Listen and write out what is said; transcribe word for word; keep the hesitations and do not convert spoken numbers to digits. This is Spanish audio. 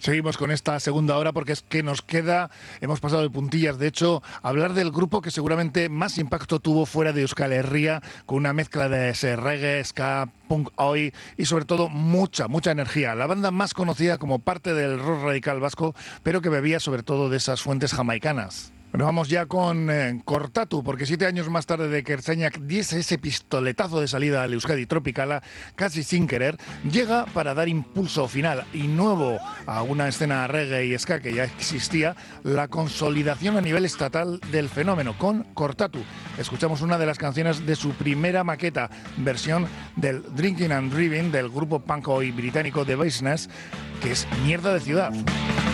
Seguimos con esta segunda hora porque es que nos queda, hemos pasado de puntillas, de hecho, hablar del grupo que seguramente más impacto tuvo fuera de Euskal Herria, con una mezcla de ese reggae, ska, punk oi y sobre todo mucha, mucha energía. La banda más conocida como parte del rock radical vasco, pero que bebía sobre todo de esas fuentes jamaicanas. Bueno, vamos ya con eh, Kortatu, porque siete años más tarde de que Ertzainak diese ese pistoletazo de salida al Euskadi Tropicala, casi sin querer, llega para dar impulso final y nuevo a una escena reggae y ska que ya existía, la consolidación a nivel estatal del fenómeno con Kortatu. Escuchamos una de las canciones de su primera maqueta, versión del Drinking and Driving del grupo punk oi británico The Business, que es Mierda de Ciudad.